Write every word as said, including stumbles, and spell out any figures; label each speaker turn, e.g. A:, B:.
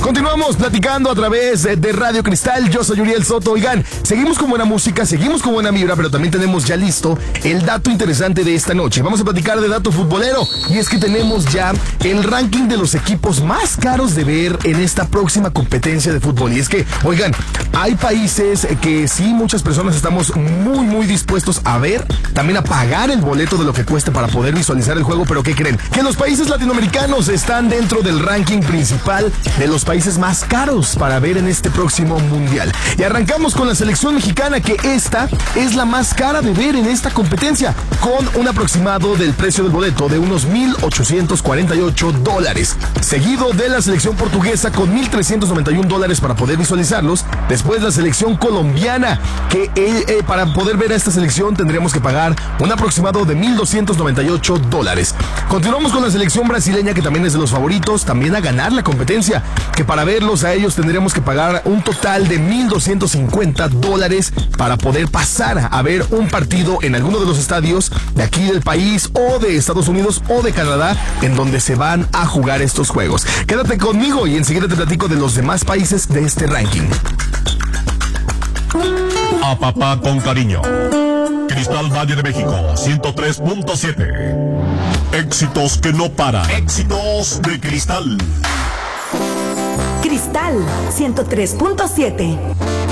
A: Continuamos platicando a través de Radio Cristal. Yo soy Uriel Soto. Oigan, seguimos con buena música, seguimos con buena vibra, pero también tenemos ya listo el dato interesante de esta noche. Vamos a platicar de dato futbolero. Y es que tenemos ya el ranking de los equipos más caros de ver en esta próxima competencia de fútbol. Y es que, oigan, hay países que sí, muchas personas estamos muy, muy dispuestos a ver, también a pagar el boleto de lo que cuesta para poder visualizar el juego. Pero ¿qué creen? Que los países latinoamericanos están dentro del ranking principal de los países más caros para ver en este próximo mundial. Y arrancamos con la selección mexicana, que esta es la más cara de ver en esta competencia, con un aproximado del precio del boleto de unos mil ochocientos cuarenta y ocho dólares, seguido de la selección portuguesa con mil trescientos noventa y uno dólares para poder visualizarlos. Después la selección colombiana, que eh, eh, para poder ver a esta selección tendríamos que pagar un aproximado de mil doscientos noventa y ocho dólares. Continuamos con la selección brasileña, que también es de los favoritos también a ganar la competencia, que para verlos a ellos tendríamos que pagar un total de mil doscientos cincuenta dólares para poder pasar a ver un partido en alguno de los estadios de aquí del país, o de Estados Unidos, o de Canadá, en donde se van a jugar estos juegos. Quédate conmigo y enseguida te platico de los demás países de este ranking.
B: A papá con cariño. Cristal Valle de México, ciento tres punto siete. Éxitos que no paran. Éxitos de Cristal.
C: Cristal ciento tres punto siete.